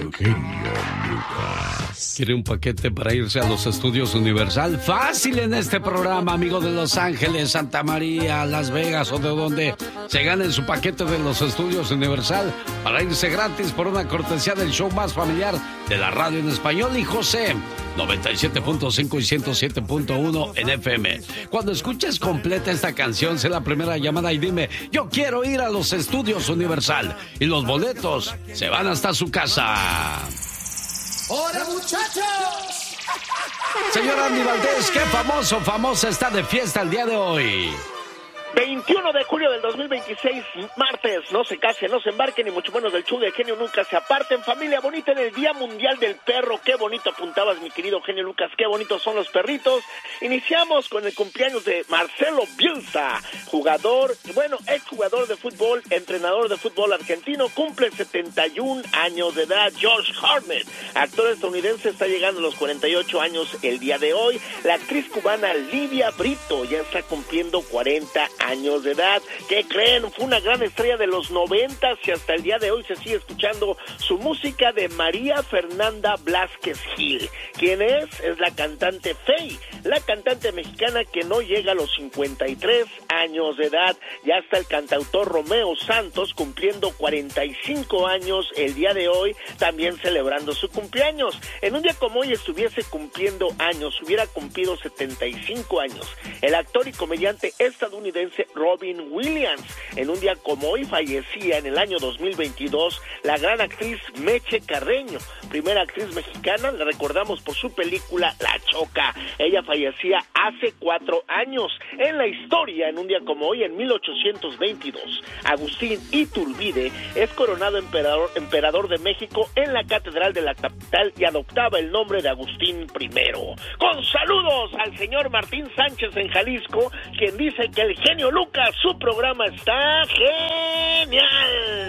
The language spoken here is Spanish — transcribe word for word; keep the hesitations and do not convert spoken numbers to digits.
el genio Lucas. ¿Quiere un paquete para irse a los estudios Universal? Fácil en este programa, amigo de Los Ángeles, Santa María, Las Vegas o de donde se ganen su paquete de los estudios Universal para irse gratis por una cortesía del show más familiar de la radio en español y José, noventa y siete punto cinco y ciento siete punto uno en F M. Cuando escuches completa esta canción, sé la primera llamada y dime, yo quiero ir a los estudios Universal. Y los boletos se van hasta su casa. ¡Hola, muchachos! Señor Andy Valdés, ¿qué famoso, famosa está de fiesta el día de hoy? veintiuno de julio del dos mil veintiséis, martes. No se casen, no se embarquen, ni mucho menos del show de Genio nunca se aparten. Familia bonita, en el Día Mundial del Perro. Qué bonito apuntabas, mi querido Genio Lucas. Qué bonitos son los perritos. Iniciamos con el cumpleaños de Marcelo Bielsa, jugador, bueno, exjugador de fútbol, entrenador de fútbol argentino. Cumple setenta y un años de edad. Josh Hartnett, actor estadounidense, está llegando a los cuarenta y ocho años el día de hoy. La actriz cubana Livia Brito ya está cumpliendo cuarenta años de edad. ¿Qué creen? Fue una gran estrella de los noventas y hasta el día de hoy se sigue escuchando su música, de María Fernanda Blázquez Gil. ¿Quién es? Es la cantante Fey, la cantante mexicana que no llega a los cincuenta y tres años de edad. Ya está el cantautor Romeo Santos cumpliendo cuarenta y cinco años el día de hoy, también celebrando su cumpleaños. En un día como hoy estuviese cumpliendo años, hubiera cumplido setenta y cinco años, el actor y comediante estadounidense Robin Williams. En un día como hoy fallecía en el año dos mil veintidós la gran actriz Meche Carreño, primera actriz mexicana, la recordamos por su película La Choca. Ella fallecía hace cuatro años. En la historia, en un día como hoy, en mil ochocientos veintidós, Agustín Iturbide es coronado emperador, emperador de México en la catedral de la capital y adoptaba el nombre de Agustín primero. Con saludos al señor Martín Sánchez en Jalisco, quien dice que el genio Lucas, su programa está genial.